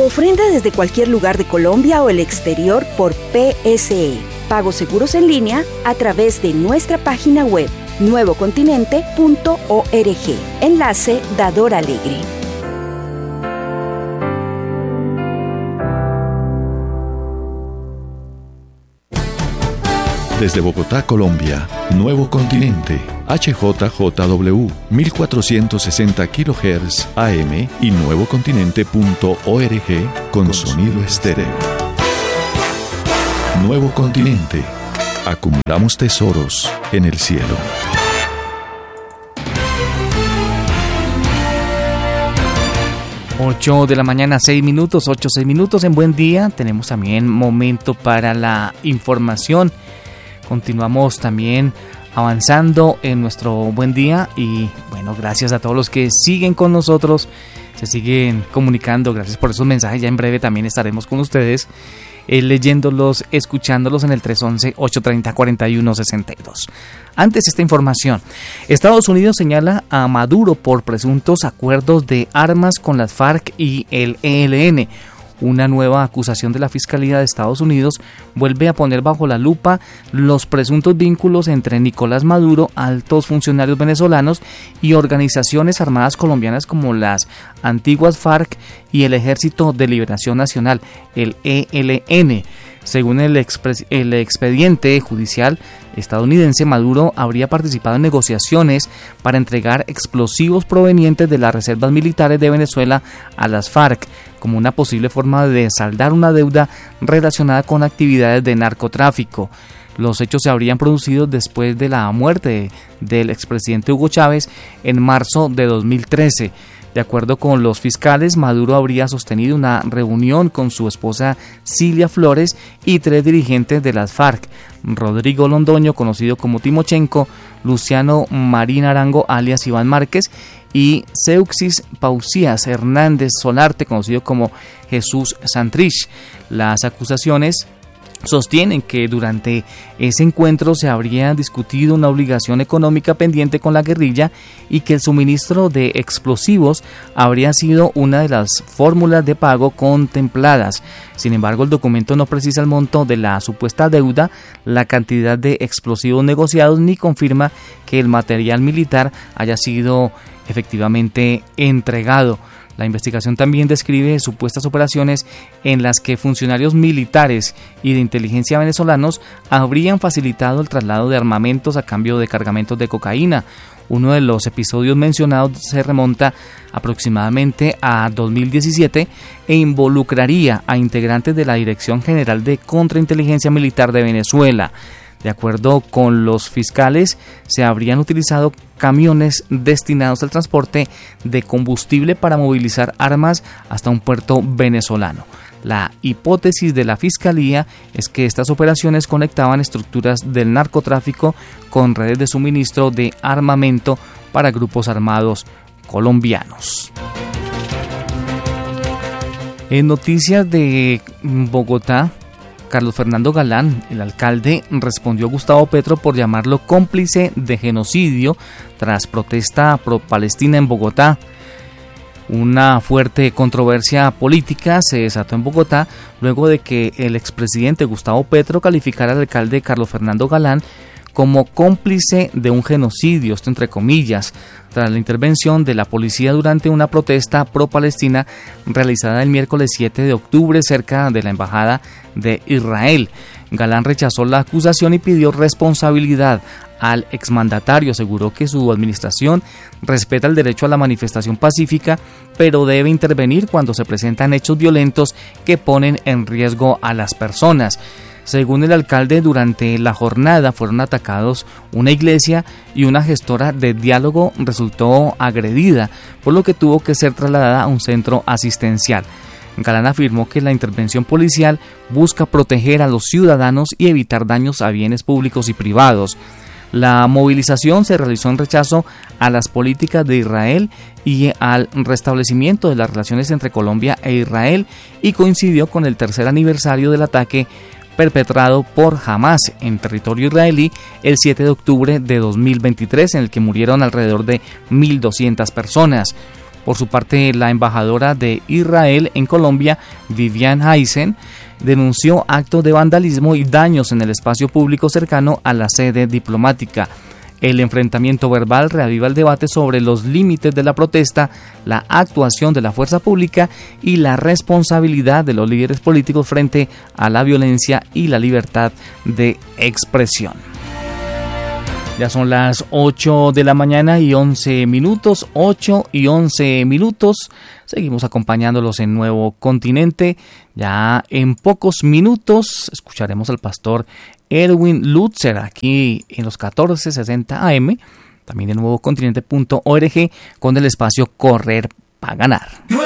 ofrenda desde cualquier lugar de Colombia o el exterior por PSE. Pagos seguros en línea a través de nuestra página web nuevocontinente.org. Enlace Dador Alegre. Desde Bogotá, Colombia, Nuevo Continente, HJJW, 1460 kHz AM y nuevocontinente.org con sonido estéreo. Nuevo Continente. Acumulamos tesoros en el cielo. Ocho de la mañana, 6 minutos en Buen Día. Tenemos también momento para la información. Continuamos también avanzando en nuestro Buen Día y bueno, gracias a todos los que siguen con nosotros, se siguen comunicando, gracias por esos mensajes. Ya en breve también estaremos con ustedes leyéndolos, escuchándolos en el 311-830-4162. Antes, esta información: Estados Unidos señala a Maduro por presuntos acuerdos de armas con las FARC y el ELN. Una nueva acusación de la Fiscalía de Estados Unidos vuelve a poner bajo la lupa los presuntos vínculos entre Nicolás Maduro, altos funcionarios venezolanos y organizaciones armadas colombianas como las antiguas FARC y el Ejército de Liberación Nacional, el ELN. Según el expediente judicial estadounidense, Maduro habría participado en negociaciones para entregar explosivos provenientes de las reservas militares de Venezuela a las FARC, como una posible forma de saldar una deuda relacionada con actividades de narcotráfico. Los hechos se habrían producido después de la muerte del expresidente Hugo Chávez en marzo de 2013. De acuerdo con los fiscales, Maduro habría sostenido una reunión con su esposa Cilia Flores y 3 dirigentes de las FARC: Rodrigo Londoño, conocido como Timochenko, Luciano Marín Arango, alias Iván Márquez, y Seuxis Pausías Hernández Solarte, conocido como Jesús Santrich. Las acusaciones sostienen que durante ese encuentro se habría discutido una obligación económica pendiente con la guerrilla y que el suministro de explosivos habría sido una de las fórmulas de pago contempladas. Sin embargo, el documento no precisa el monto de la supuesta deuda, la cantidad de explosivos negociados, ni confirma que el material militar haya sido efectivamente entregado. La investigación también describe supuestas operaciones en las que funcionarios militares y de inteligencia venezolanos habrían facilitado el traslado de armamentos a cambio de cargamentos de cocaína. Uno de los episodios mencionados se remonta aproximadamente a 2017 e involucraría a integrantes de la Dirección General de Contrainteligencia Militar de Venezuela. De acuerdo con los fiscales, se habrían utilizado camiones destinados al transporte de combustible para movilizar armas hasta un puerto venezolano. La hipótesis de la Fiscalía es que estas operaciones conectaban estructuras del narcotráfico con redes de suministro de armamento para grupos armados colombianos. En noticias de Bogotá, Carlos Fernando Galán, el alcalde, respondió a Gustavo Petro por llamarlo cómplice de genocidio tras protesta pro-palestina en Bogotá. Una fuerte controversia política se desató en Bogotá luego de que el expresidente Gustavo Petro calificara al alcalde Carlos Fernando Galán como cómplice de un genocidio, esto entre comillas, tras la intervención de la policía durante una protesta pro-palestina realizada el miércoles 7 de octubre cerca de la embajada de Israel. Galán rechazó la acusación y pidió responsabilidad al exmandatario. Aseguró que su administración respeta el derecho a la manifestación pacífica, pero debe intervenir cuando se presentan hechos violentos que ponen en riesgo a las personas. Según el alcalde, durante la jornada fueron atacados una iglesia y una gestora de diálogo resultó agredida, por lo que tuvo que ser trasladada a un centro asistencial. Galán afirmó que la intervención policial busca proteger a los ciudadanos y evitar daños a bienes públicos y privados. La movilización se realizó en rechazo a las políticas de Israel y al restablecimiento de las relaciones entre Colombia e Israel y coincidió con el tercer aniversario del ataque perpetrado por Hamás en territorio israelí el 7 de octubre de 2023, en el que murieron alrededor de 1.200 personas. Por su parte, la embajadora de Israel en Colombia, Vivian Heisen, denunció actos de vandalismo y daños en el espacio público cercano a la sede diplomática. El enfrentamiento verbal reaviva el debate sobre los límites de la protesta, la actuación de la fuerza pública y la responsabilidad de los líderes políticos frente a la violencia y la libertad de expresión. Ya son las 8 de la mañana y 11 minutos, 8 y 11 minutos. Seguimos acompañándolos en Nuevo Continente. Ya en pocos minutos escucharemos al pastor Erwin Lutzer aquí en los 1460 AM, también en nuevocontinente.org con el espacio Correr para Ganar.